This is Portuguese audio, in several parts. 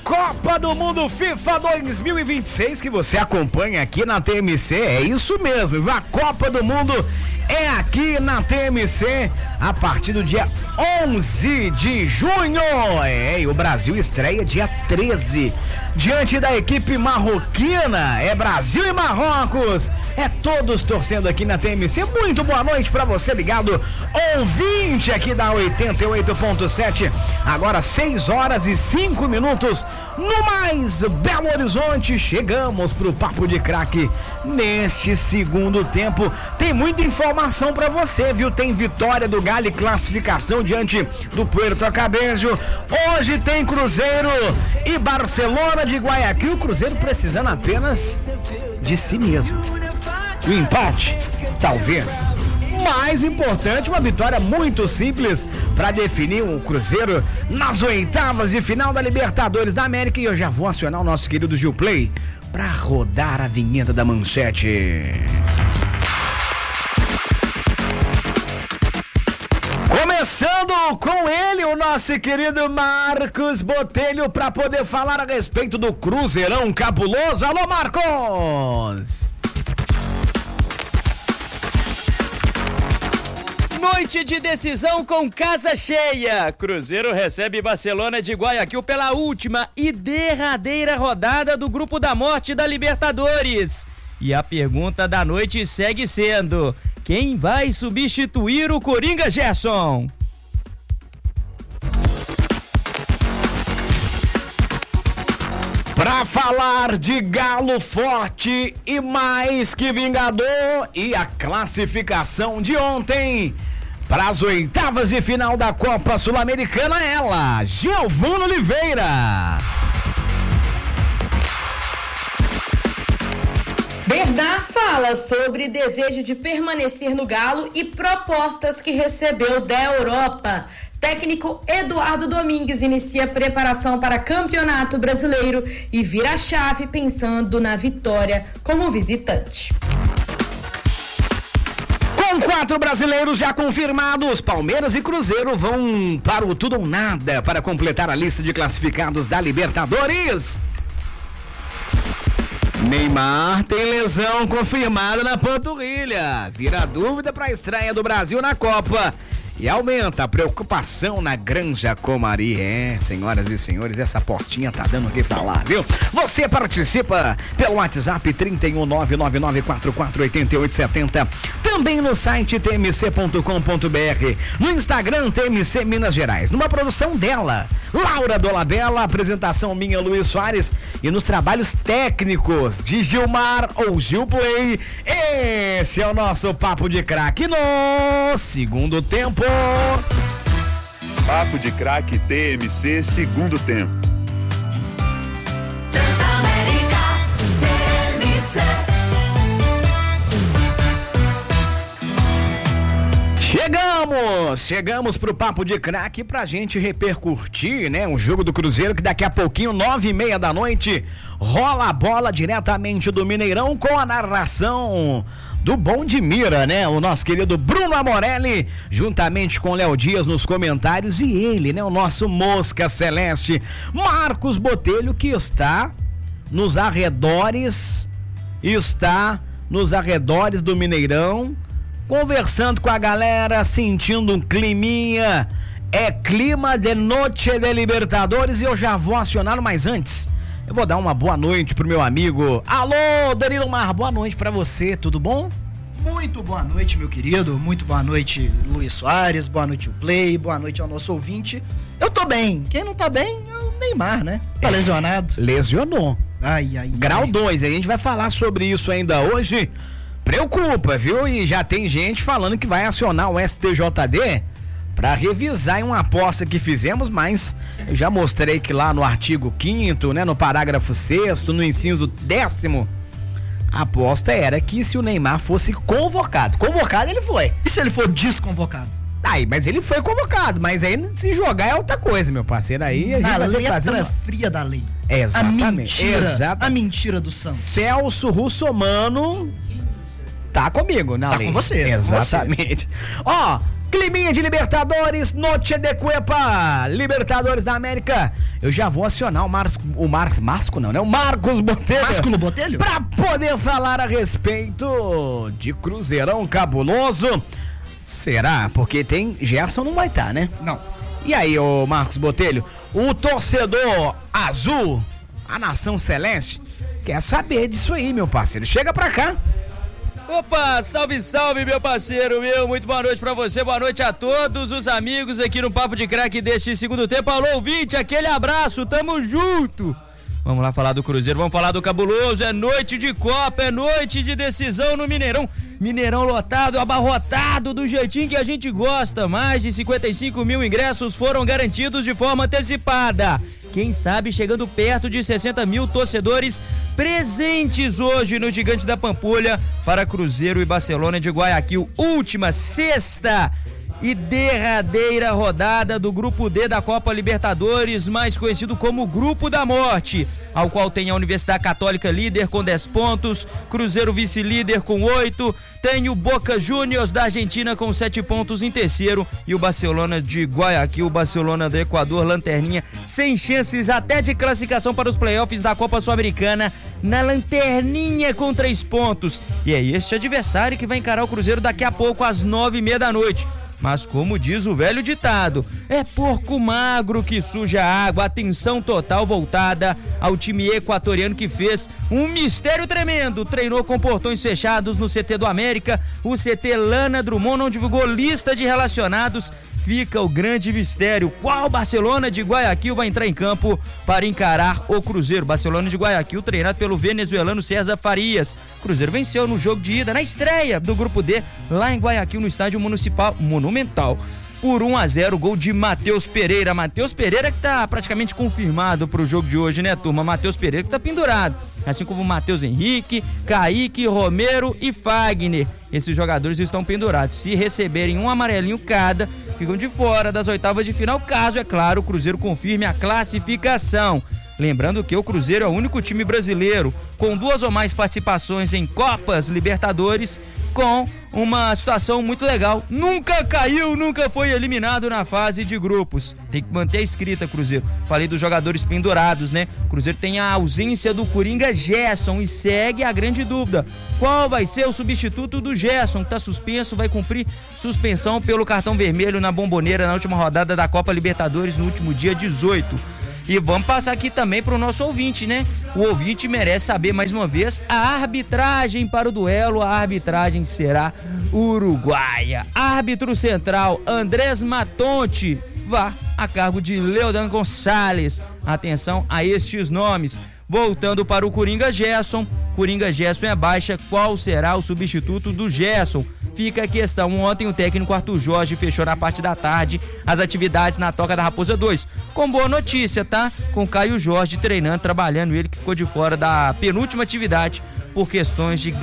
Copa do Mundo FIFA 2026 que você acompanha aqui na TMC, é isso mesmo, a Copa do Mundo é aqui na TMC a partir do dia 11 de junho. E o Brasil estreia dia 13 diante da equipe marroquina. É Brasil e Marrocos. É todos torcendo aqui na TMC. Muito boa noite pra você ligado, ouvinte aqui da 88.7. Agora 6h05 no mais Belo Horizonte. Chegamos pro Papo de Craque neste segundo tempo. Tem muita informação pra você, viu? Tem vitória do Galo e classificação diante do Puerto Cabello. Hoje tem Cruzeiro e Barcelona de Guayaquil. O Cruzeiro precisando apenas de si mesmo. O empate, talvez. Mais importante, uma vitória muito simples para definir o Cruzeiro nas oitavas de final da Libertadores da América. E eu já vou acionar o nosso querido Gil Play para rodar a vinheta da manchete. Começando com ele, o nosso querido Marcos Botelho, para poder falar a respeito do Cruzeirão cabuloso. Alô, Marcos! Noite de decisão com casa cheia. Cruzeiro recebe Barcelona de Guayaquil pela última e derradeira rodada do Grupo da Morte da Libertadores. E a pergunta da noite segue sendo: quem vai substituir o Coringa, Gerson? Pra falar de Galo forte e mais que vingador e a classificação de ontem para as oitavas de final da Copa Sul-Americana, ela, Giovana Oliveira. Bernard fala sobre desejo de permanecer no Galo e propostas que recebeu da Europa. Técnico Eduardo Domingues inicia preparação para Campeonato Brasileiro e vira a chave pensando na vitória como visitante. Com 4 brasileiros já confirmados, Palmeiras e Cruzeiro vão para o tudo ou nada para completar a lista de classificados da Libertadores. Neymar tem lesão confirmada na panturrilha, vira dúvida para a estreia do Brasil na Copa. E aumenta a preocupação na Granja Comari. Senhoras e senhores, essa apostinha tá dando o que falar, viu? Você participa pelo WhatsApp 31999448870. Também no site tmc.com.br. No Instagram, TMC Minas Gerais. Numa produção dela, Laura Dolabella, apresentação minha, Luiz Soares. E nos trabalhos técnicos de Gilmar ou Gil Play. Esse é o nosso Papo de Craque no segundo tempo. Papo de Craque TMC segundo tempo. Transamérica TMC. Chegamos pro Papo de Craque pra gente repercutir, né? Um jogo do Cruzeiro que daqui a pouquinho, 9h30 da noite, rola a bola diretamente do Mineirão com a narração do Bom de Mira, né? O nosso querido Bruno Amorelli, juntamente com o Léo Dias nos comentários, e ele, né? O nosso Mosca Celeste, Marcos Botelho, que está nos arredores do Mineirão, conversando com a galera, sentindo um climinha. É clima de noite de Libertadores e eu já vou acionar, mas antes eu vou dar uma boa noite pro meu amigo. Alô, Danilo Mar, boa noite pra você, tudo bom? Muito boa noite, meu querido, muito boa noite, Luiz Soares, boa noite o Play, boa noite ao nosso ouvinte. Eu tô bem, quem não tá bem é o Neymar, né? Tá lesionado. Lesionou. Ai. Grau 2, a gente vai falar sobre isso ainda hoje. Preocupa, viu? E já tem gente falando que vai acionar o STJD para revisar em uma aposta que fizemos, mas eu já mostrei que lá no artigo 5º, né, no parágrafo 6º, no inciso 10º, a aposta era que se o Neymar fosse convocado ele foi. E se ele for desconvocado? Aí, mas ele foi convocado, mas aí se jogar é outra coisa, meu parceiro, aí a gente vai ter que fazer uma fria da lei. Exatamente. A mentira do Santos. Celso Russomano tá comigo na lei. Tá com você. Exatamente. Ó, Climinha de Libertadores, Noche de Cuepa, Libertadores da América. Eu já vou acionar o Marcos Botelho. Másculo Botelho? Pra poder falar a respeito de Cruzeirão cabuloso. Será? Porque tem Gerson não vai estar, né? Não. E aí, ô Marcos Botelho, o torcedor azul, a nação celeste, quer saber disso aí, meu parceiro. Chega pra cá. Opa, salve, salve, meu parceiro, muito boa noite pra você, boa noite a todos os amigos aqui no Papo de Craque deste segundo tempo. Alô, ouvinte, aquele abraço, tamo junto. Vamos lá falar do Cruzeiro, vamos falar do cabuloso, é noite de Copa, é noite de decisão no Mineirão. Mineirão lotado, abarrotado, do jeitinho que a gente gosta. Mais de 55 mil ingressos foram garantidos de forma antecipada. Quem sabe chegando perto de 60 mil torcedores presentes hoje no Gigante da Pampulha para Cruzeiro e Barcelona de Guayaquil. Última, sexta e derradeira rodada do Grupo D da Copa Libertadores, mais conhecido como Grupo da Morte, ao qual tem a Universidade Católica líder com 10 pontos, Cruzeiro vice-líder com 8, tem o Boca Juniors da Argentina com 7 pontos em terceiro e o Barcelona de Guayaquil, o Barcelona do Equador, lanterninha, sem chances até de classificação para os playoffs da Copa Sul-Americana, na lanterninha com 3 pontos. E é este adversário que vai encarar o Cruzeiro daqui a pouco às 9h30 da noite. Mas como diz o velho ditado, é porco magro que suja a água. Atenção total voltada ao time equatoriano que fez um mistério tremendo. Treinou com portões fechados no CT do América, o CT Lana Drummond não divulgou lista de relacionados. Fica o grande mistério, qual Barcelona de Guayaquil vai entrar em campo para encarar o Cruzeiro. Barcelona de Guayaquil treinado pelo venezuelano César Farias. Cruzeiro venceu no jogo de ida, na estreia do Grupo D, lá em Guayaquil, no estádio Monumental, por 1-0, gol de Matheus Pereira. Matheus Pereira que tá praticamente confirmado pro jogo de hoje, né, turma? Matheus Pereira que tá pendurado, assim como Matheus Henrique, Kaique, Romero e Fagner. Esses jogadores estão pendurados. Se receberem um amarelinho cada, ficam de fora das oitavas de final, caso, é claro, o Cruzeiro confirme a classificação. Lembrando que o Cruzeiro é o único time brasileiro com 2 ou mais participações em Copas Libertadores, com uma situação muito legal. Nunca caiu, nunca foi eliminado na fase de grupos. Tem que manter a escrita, Cruzeiro. Falei dos jogadores pendurados, né? O Cruzeiro tem a ausência do Coringa Gerson e segue a grande dúvida. Qual vai ser o substituto do Gerson, que tá suspenso, vai cumprir suspensão pelo cartão vermelho na Bomboneira na última rodada da Copa Libertadores no último dia 18. E vamos passar aqui também para o nosso ouvinte, né? O ouvinte merece saber mais uma vez a arbitragem para o duelo. A arbitragem será uruguaia. Árbitro central Andrés Matonte, vá a cargo de Leodan Gonçalves. Atenção a estes nomes. Voltando para o Coringa Gerson. Coringa Gerson é baixa. Qual será o substituto do Gerson? Fica a questão. Ontem o técnico Arthur Jorge fechou na parte da tarde as atividades na Toca da Raposa 2. Com boa notícia, tá? Com Caio Jorge treinando, trabalhando, ele que ficou de fora da penúltima atividade por questões de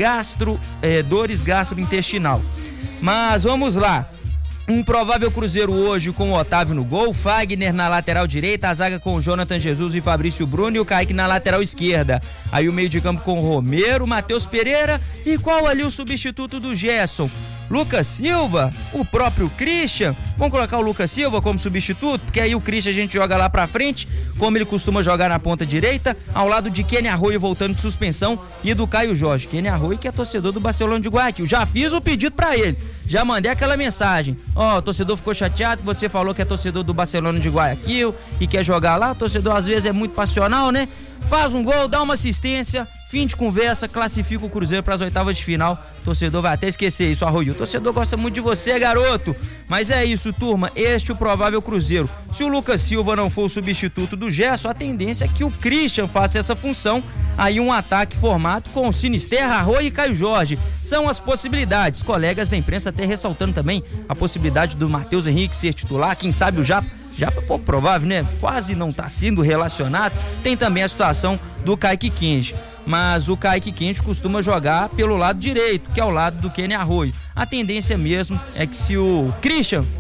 dores gastrointestinal. Mas vamos lá. Um provável Cruzeiro hoje com o Otávio no gol, Fagner na lateral direita, a zaga com o Jonathan Jesus e Fabrício Bruno e o Kaique na lateral esquerda. Aí o meio de campo com o Romero, Matheus Pereira e qual ali o substituto do Gerson? Lucas Silva, o próprio Christian. Vamos colocar o Lucas Silva como substituto, porque aí o Christian a gente joga lá pra frente, como ele costuma jogar na ponta direita, ao lado de Kenny Arroio voltando de suspensão e do Caio Jorge. Kenny Arroio que é torcedor do Barcelona de Guayaquil. Já fiz o pedido pra ele, já mandei aquela mensagem. Ó, o torcedor ficou chateado que você falou que é torcedor do Barcelona de Guayaquil e quer jogar lá. O torcedor às vezes é muito passional, né? Faz um gol, dá uma assistência, fim de conversa, classifica o Cruzeiro para as oitavas de final. O torcedor vai até esquecer isso, Arroio. O torcedor gosta muito de você, garoto. Mas é isso, turma. Este é o provável Cruzeiro. Se o Lucas Silva não for o substituto do Gerson, a tendência é que o Christian faça essa função. Aí um ataque formado com o Sinisterra, Arroio e Caio Jorge. São as possibilidades. Colegas da imprensa até ressaltando também a possibilidade do Matheus Henrique ser titular. Quem sabe o Japa. Já pouco provável, né? Quase não tá sendo relacionado. Tem também a situação do Kaique Kenji. Mas o Kaique Kenji costuma jogar pelo lado direito, que é o lado do Kenny Arroio. A tendência mesmo é que se o Christian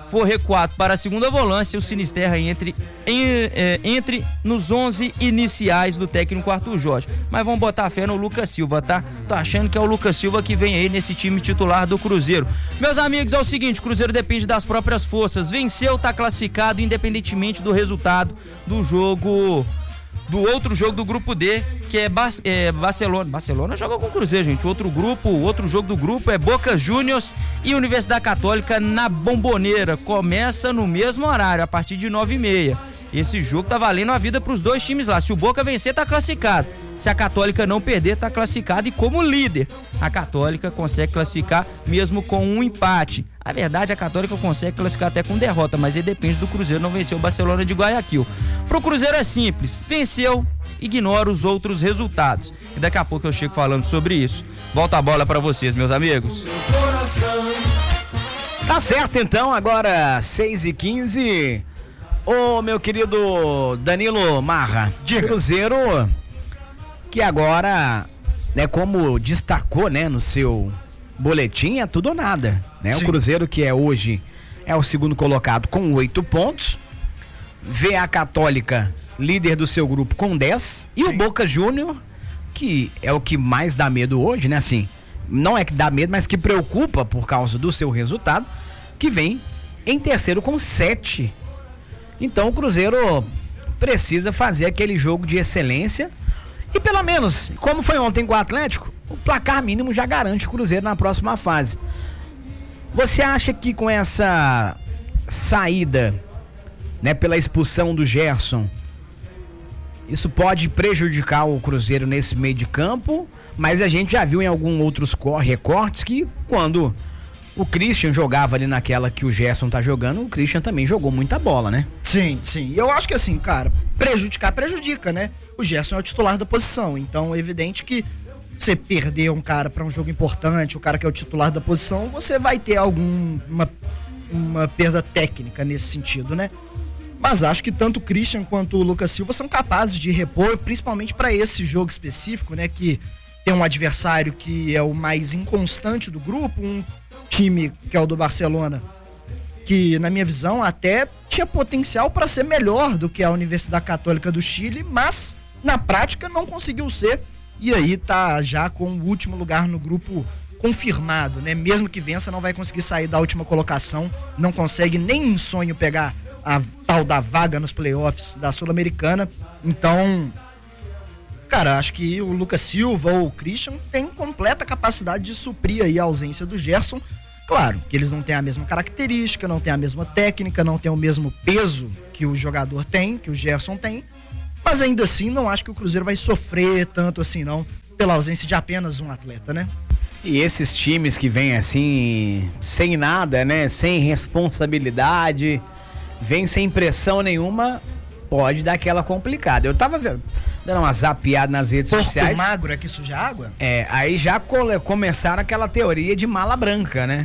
for recuado para a segunda volância, o Sinisterra entre nos 11 iniciais do técnico Arthur Jorge. Mas vamos botar fé no Lucas Silva, tá? Tô achando que é o Lucas Silva que vem aí nesse time titular do Cruzeiro. Meus amigos, é o seguinte, o Cruzeiro depende das próprias forças. Venceu, tá classificado, independentemente do resultado do jogo... do outro jogo do grupo D, que é Barcelona. Barcelona joga com o Cruzeiro, gente. O outro jogo do grupo é Boca Juniors e Universidade Católica na Bomboneira. Começa no mesmo horário, a partir de 9h30. Esse jogo tá valendo a vida pros dois times lá. Se o Boca vencer, tá classificado. Se a Católica não perder, tá classificado. E como líder, a Católica consegue classificar mesmo com um empate. A verdade, a Católica consegue classificar até com derrota, mas aí depende do Cruzeiro não vencer o Barcelona de Guayaquil. Pro Cruzeiro é simples, venceu, ignora os outros resultados. E daqui a pouco eu chego falando sobre isso. Volta a bola pra vocês, meus amigos. Tá certo então, agora 6h15. Ô, meu querido Danilo Marra, Diga. Cruzeiro, que agora, né, como destacou, né, no seu boletim, é tudo ou nada, né? Sim. O Cruzeiro, que é hoje é o segundo colocado com 8 pontos, vê a Católica líder do seu grupo com 10 e Sim. o Boca Júnior, que é o que mais dá medo hoje, né, assim, não é que dá medo, mas que preocupa por causa do seu resultado, que vem em terceiro com 7. Então o Cruzeiro precisa fazer aquele jogo de excelência e pelo menos, como foi ontem com o Atlético, o placar mínimo já garante o Cruzeiro na próxima fase. Você acha que com essa saída, né, pela expulsão do Gerson, isso pode prejudicar o Cruzeiro nesse meio de campo? Mas a gente já viu em alguns outros recortes que quando o Christian jogava ali naquela que o Gerson tá jogando, o Christian também jogou muita bola, né? Sim, sim. Eu acho que assim, cara, prejudica, né? O Gerson é o titular da posição, então é evidente que você perder um cara pra um jogo importante, o cara que é o titular da posição, você vai ter uma perda técnica nesse sentido, né? Mas acho que tanto o Christian quanto o Lucas Silva são capazes de repor, principalmente para esse jogo específico, né? Que tem um adversário que é o mais inconstante do grupo, um time que é o do Barcelona, que na minha visão até tinha potencial para ser melhor do que a Universidade Católica do Chile, mas na prática não conseguiu ser, e aí tá já com o último lugar no grupo confirmado, né? Mesmo que vença, não vai conseguir sair da última colocação, não consegue nem em sonho pegar a tal da vaga nos playoffs da Sul-Americana. Então, cara, acho que o Lucas Silva ou o Christian tem completa capacidade de suprir aí a ausência do Gerson. Claro, que eles não têm a mesma característica, não têm a mesma técnica, não têm o mesmo peso que o jogador tem, que o Gerson tem, mas ainda assim não acho que o Cruzeiro vai sofrer tanto assim não, pela ausência de apenas um atleta, né? E esses times que vêm assim, sem nada, né, sem responsabilidade, vem sem pressão nenhuma, pode dar aquela complicada. Eu tava dando uma zapeada nas redes sociais. Porco magro é que suja água? É, aí já começaram aquela teoria de mala branca, né?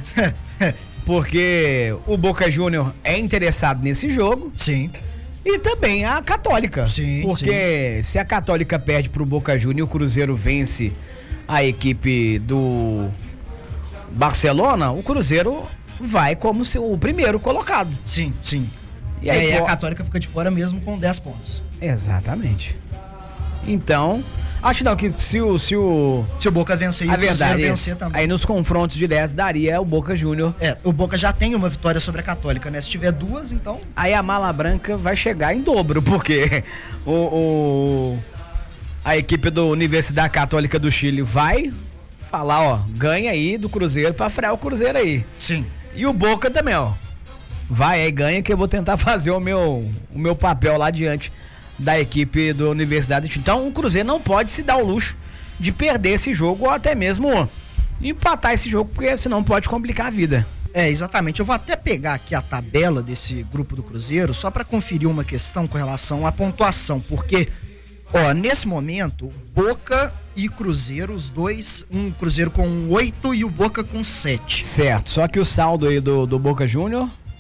Porque o Boca Júnior é interessado nesse jogo. Sim. E também a Católica. Sim, porque se a Católica perde pro Boca Júnior e o Cruzeiro vence a equipe do Barcelona, o Cruzeiro vai como o primeiro colocado. Sim, sim. E aí a Católica fica de fora mesmo com 10 pontos. Exatamente. Então, acho não que se o Boca vencer e o Cruzeiro vencer também. Aí nos confrontos diretos daria o Boca Júnior. É, o Boca já tem uma vitória sobre a Católica, né? Se tiver duas, então... Aí a mala branca vai chegar em dobro, porque a equipe da Universidade Católica do Chile vai falar, ó, ganha aí do Cruzeiro pra frear o Cruzeiro aí. Sim. E o Boca também, ó. Vai aí, ganha que eu vou tentar fazer o meu papel lá diante da equipe da Universidade. Então o Cruzeiro não pode se dar o luxo de perder esse jogo ou até mesmo empatar esse jogo, porque senão pode complicar a vida. É, exatamente. Eu vou até pegar aqui a tabela desse grupo do Cruzeiro só para conferir uma questão com relação à pontuação, porque, ó, nesse momento, Boca e Cruzeiro, os dois, um Cruzeiro com 8 e o Boca com 7. Certo, só que o saldo aí do Boca Júnior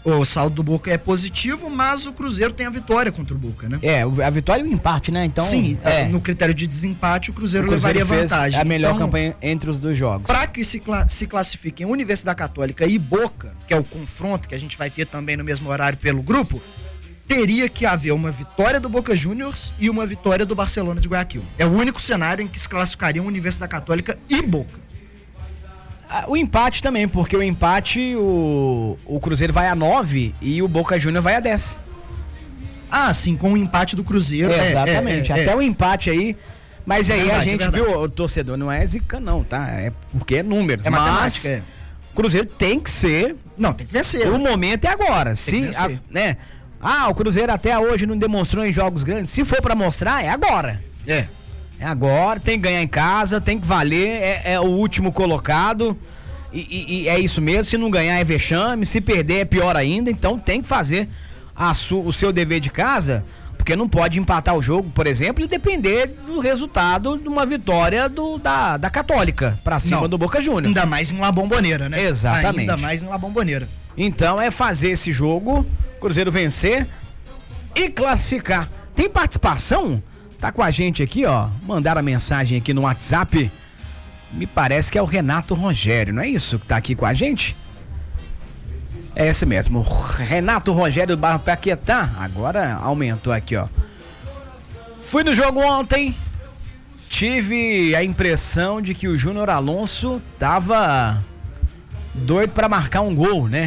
O saldo do Boca é positivo, mas o Cruzeiro tem a vitória contra o Boca, né? A vitória e o empate, né? Então, sim, no critério de desempate, o Cruzeiro levaria fez vantagem. a melhor campanha entre os dois jogos. Para que se classifiquem Universidade Católica e Boca, que é o confronto que a gente vai ter também no mesmo horário pelo grupo, teria que haver uma vitória do Boca Juniors e uma vitória do Barcelona de Guayaquil. É o único cenário em que se classificariam Universidade Católica e Boca. O empate também, porque o empate, o Cruzeiro vai a 9 e o Boca Juniors vai a 10. Ah, sim, com o empate do Cruzeiro. Exatamente, até o empate aí. Mas aí verdade, a gente viu, o torcedor não é zica não, tá? É porque é números. É matemática, o Cruzeiro tem que ser. Não, tem que vencer. O momento é agora. Tem que vencer. Né? O Cruzeiro até hoje não demonstrou em jogos grandes. Se for pra mostrar, é agora. É agora, tem que ganhar em casa, tem que valer, é o último colocado e é isso mesmo, se não ganhar é vexame, se perder é pior ainda, então tem que fazer o seu dever de casa, porque não pode empatar o jogo, por exemplo, e depender do resultado de uma vitória da Católica pra cima do Boca Juniors. Ainda mais em La Bombonera, né? Exatamente. Ainda mais em La Bombonera. Então é fazer esse jogo, Cruzeiro vencer e classificar. Tem participação? Tá com a gente aqui, ó. Mandaram a mensagem aqui no WhatsApp. Me parece que é o Renato Rogério, não é isso que tá aqui com a gente? É esse mesmo. Renato Rogério do bairro Paquetá. Agora aumentou aqui, ó. Fui no jogo ontem. Tive a impressão de que o Júnior Alonso tava doido pra marcar um gol, né?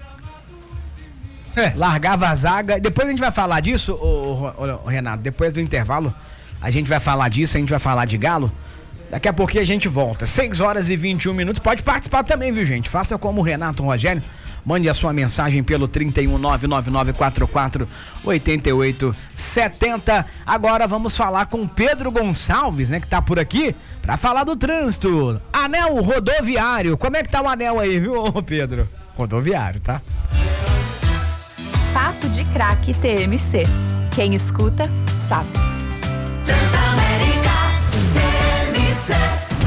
Largava a zaga. Depois a gente vai falar disso, ô Renato. Depois do intervalo a gente vai falar disso, a gente vai falar de Galo. Daqui a pouquinho a gente volta. 6h21. Pode participar também, viu, gente? Faça como o Renato Rogério. Mande a sua mensagem pelo 31999448870. Agora vamos falar com Pedro Gonçalves, né? Que tá por aqui pra falar do trânsito. Anel rodoviário. Como é que tá o anel aí, viu, Pedro? Rodoviário, tá? Papo de Craque TMC. Quem escuta, sabe. Transamérica TMC.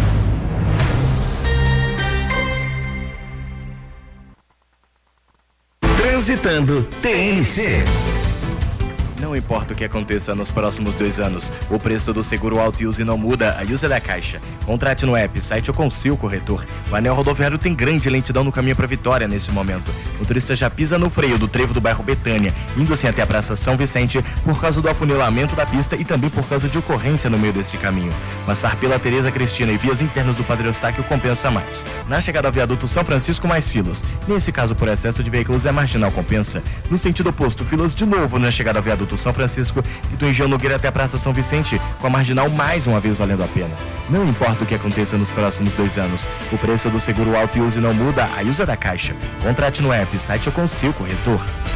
Transitando TMC. Não importa o que aconteça nos próximos 2 anos, o preço do seguro auto e use não muda, a Use é da Caixa. Contrate no app, site ou com seu corretor. O anel rodoviário tem grande lentidão no caminho para Vitória nesse momento. O turista já pisa no freio do trevo do bairro Betânia, indo assim até a Praça São Vicente por causa do afunilamento da pista e também por causa de ocorrência no meio desse caminho. Passar pela Tereza Cristina e vias internas do Padre Eustáquio compensa mais. Na chegada ao viaduto São Francisco, mais filas. Nesse caso, por excesso de veículos, a marginal compensa. No sentido oposto, filas de novo na chegada ao viaduto São Francisco e do Engenho Nogueira até a Praça São Vicente, com a marginal mais uma vez valendo a pena. Não importa o que aconteça nos próximos 2 anos, o preço do seguro auto e use não muda, a Use é da Caixa. Contrate no app, site ou com seu corretor.